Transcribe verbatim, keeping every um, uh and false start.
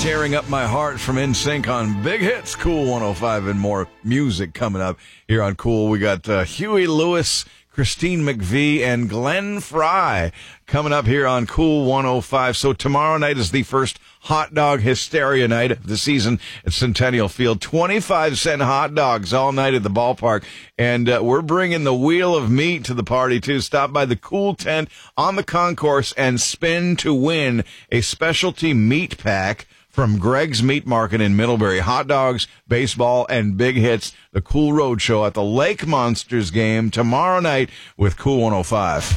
Tearing Up My Heart from N Sync on Big Hits, Cool one oh five, and more music coming up here on Cool. We got uh, Huey Lewis, Christine McVie, and Glenn Fry coming up here on Cool one oh five. So tomorrow night is the first hot dog hysteria night of the season at Centennial Field. twenty-five cent hot dogs all night at the ballpark. And uh, we're bringing the wheel of meat to the party, too. Stop by the Cool tent on the concourse and spin to win a specialty meat pack from Greg's Meat Market in Middlebury. Hot dogs, baseball, and big hits. The Cool Road Show at the Lake Monsters game tomorrow night with Cool one oh five.